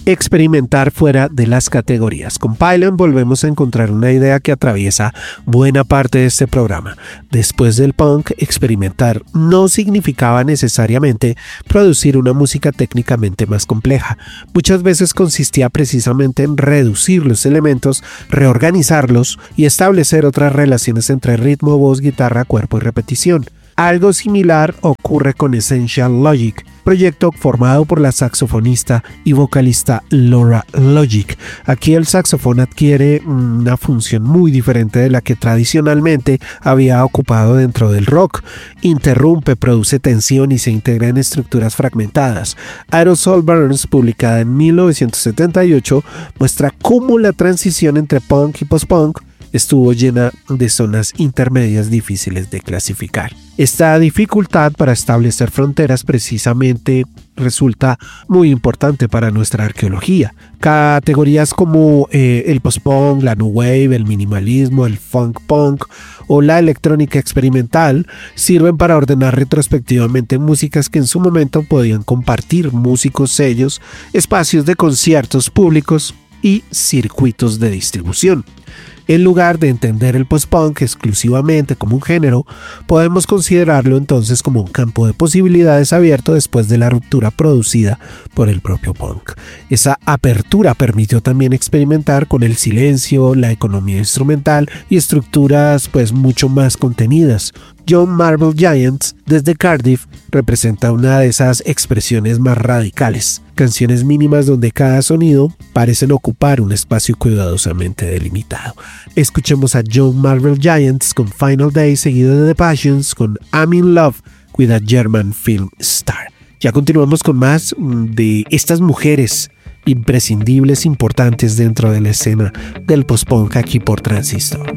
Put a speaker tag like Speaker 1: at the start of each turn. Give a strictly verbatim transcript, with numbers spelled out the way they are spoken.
Speaker 1: experimentar fuera de las categorías. Con Pylon volvemos a encontrar una idea que atraviesa buena parte de este programa. Después del punk, experimentar no significaba necesariamente producir una música técnicamente más compleja. Muchas veces consistía precisamente en reducir los elementos, reorganizarlos y establecer otras relaciones entre ritmo, voz, guitarra, cuerpo y repetición. Algo similar ocurre con Essential Logic, proyecto formado por la saxofonista y vocalista Laura Logic. Aquí el saxofón adquiere una función muy diferente de la que tradicionalmente había ocupado dentro del rock. Interrumpe, produce tensión y se integra en estructuras fragmentadas. Aerosol Burns, publicada en mil novecientos setenta y ocho, muestra cómo la transición entre punk y post-punk estuvo llena de zonas intermedias difíciles de clasificar. Esta dificultad para establecer fronteras precisamente resulta muy importante para nuestra arqueología. Categorías como eh, el post-punk, la new wave, el minimalismo, el funk punk o la electrónica experimental sirven para ordenar retrospectivamente músicas que en su momento podían compartir músicos, sellos, espacios de conciertos públicos y circuitos de distribución. En lugar de entender el post-punk exclusivamente como un género, podemos considerarlo entonces como un campo de posibilidades abierto después de la ruptura producida por el propio punk. Esa apertura permitió también experimentar con el silencio, la economía instrumental y estructuras pues mucho más contenidas. John Marble Giants, desde Cardiff, representa una de esas expresiones más radicales. Canciones mínimas donde cada sonido parecen ocupar un espacio cuidadosamente delimitado. Escuchemos a John Marble Giants con Final Day, seguido de The Passions con I'm in Love with a German Film Star. Ya continuamos con más de estas mujeres imprescindibles, importantes dentro de la escena del post-punk aquí por Transistor.